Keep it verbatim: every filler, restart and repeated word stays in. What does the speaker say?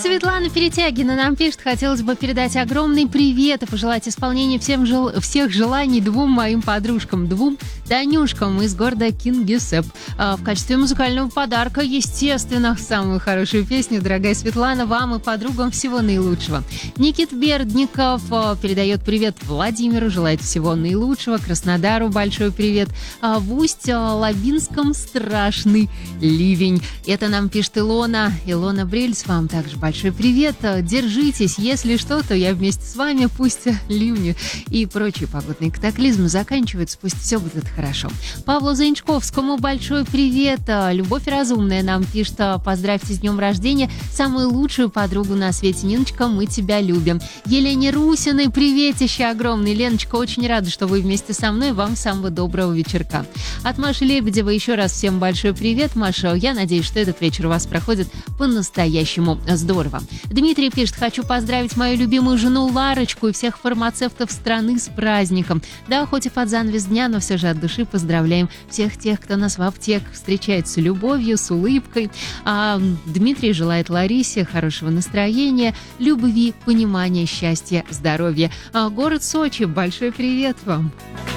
Светлана Перетягина нам пишет: хотелось бы передать огромный привет и пожелать исполнения всем жел... всех желаний двум моим подружкам, двум Танюшкам из города Кингисепп. А в качестве музыкального подарка, естественно, самую хорошую песню, дорогая Светлана, вам и подругам всего наилучшего. Никит Бердников передает привет Владимиру, желает всего наилучшего. Краснодару большой привет. А в Усть-Лабинском страшный ливень. Это нам пишет Илона. Илона Брельс, вам также большой привет. Держитесь, если что, то я вместе с вами. Пусть ливни и прочие погодные катаклизмы заканчиваются, пусть все будет хорошо. Павлу Занчковскому большой привет. Любовь Разумная нам пишет: поздравьте с днем рождения самую лучшую подругу на свете. Ниночка, мы тебя любим. Елене Русиной приветище огромный. Леночка, очень рада, что вы вместе со мной. Вам самого доброго вечерка. От Маши Лебедева еще раз всем большой привет. Маша, я надеюсь, что этот вечер у вас проходит по-настоящему здорово. Дмитрий пишет: хочу поздравить мою любимую жену Ларочку и всех фармацевтов страны с праздником. Да, хоть и под занавес дня, но все же от души поздравляем всех тех, кто нас в аптеках встречает с любовью, с улыбкой. А Дмитрий желает Ларисе хорошего настроения, любви, понимания, счастья, здоровья. А город Сочи, большой привет вам.